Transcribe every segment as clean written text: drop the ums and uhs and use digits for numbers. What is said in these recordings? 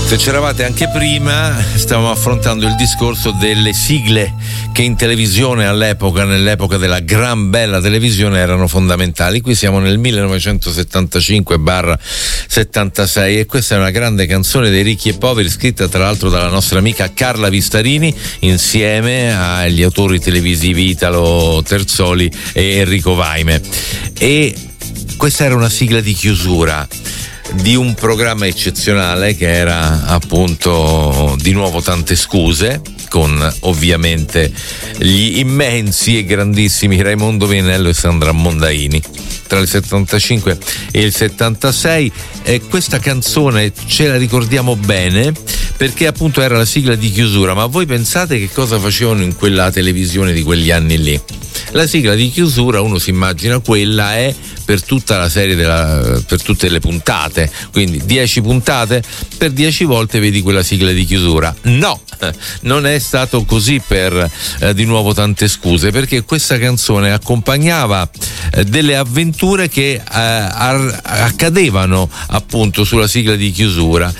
Se c'eravate anche prima, stavamo affrontando il discorso delle sigle che in televisione all'epoca, nell'epoca della gran bella televisione, erano fondamentali. Qui siamo nel 1975/76 e questa è una grande canzone dei Ricchi e Poveri, scritta tra l'altro dalla nostra amica Carla Vistarini insieme agli autori televisivi Italo Terzoli e Enrico Vaime. E questa era una sigla di chiusura di un programma eccezionale che era appunto Di nuovo tante scuse, con ovviamente gli immensi e grandissimi Raimondo Vianello e Sandra Mondaini tra il 75 e il 76. E questa canzone ce la ricordiamo bene perché appunto era la sigla di chiusura. Ma voi pensate che cosa facevano in quella televisione di quegli anni lì? La sigla di chiusura, uno si immagina quella è per tutta la serie per tutte le puntate, quindi 10 puntate, per 10 volte vedi quella sigla di chiusura. No, non è stato così per Di nuovo tante scuse, perché questa canzone accompagnava delle avventure che accadevano appunto sulla sigla di chiusura,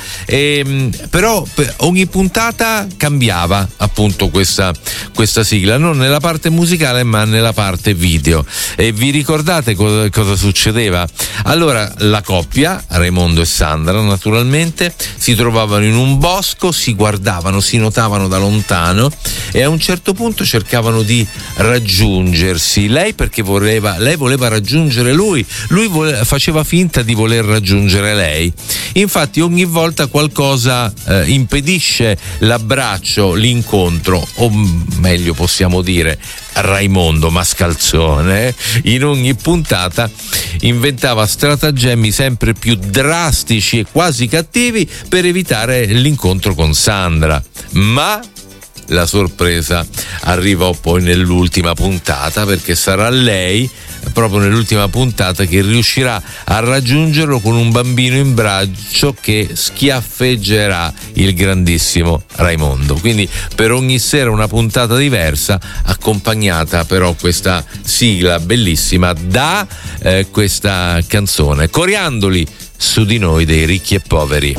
però ogni puntata cambiava appunto questa sigla, non nella parte musicale ma nella parte video. E vi ricordate cosa succedeva? Allora, la coppia, Raimondo e Sandra naturalmente, si trovavano in un bosco, si guardavano, si notavano da lontano e a un certo punto cercavano di raggiungersi. Lei voleva raggiungere lui faceva finta di voler raggiungere lei. Infatti ogni volta qualcosa impedisce l'abbraccio, l'incontro, o meglio possiamo dire Raimondo Mascalzone in ogni puntata inventava stratagemmi sempre più drastici e quasi cattivi per evitare l'incontro con Sandra. Ma la sorpresa arrivò poi nell'ultima puntata, perché sarà lei proprio nell'ultima puntata che riuscirà a raggiungerlo con un bambino in braccio che schiaffeggerà il grandissimo Raimondo. Quindi per ogni sera una puntata diversa, accompagnata però questa sigla bellissima da questa canzone Coriandoli su di noi dei Ricchi e Poveri.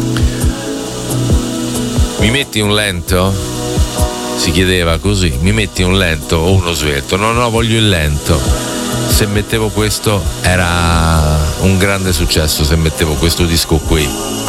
Mi metti un lento? Si chiedeva così, mi metti un lento o uno svelto? No, voglio il lento. Se mettevo questo era un grande successo, se mettevo questo disco qui.